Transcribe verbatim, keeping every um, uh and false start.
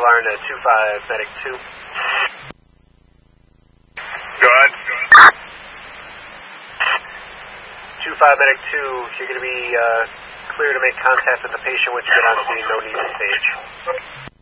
alarm to two five medic two. Go ahead. two five medic two, you're going to be uh, clear to make contact with the patient once you get on scene. No need to stage.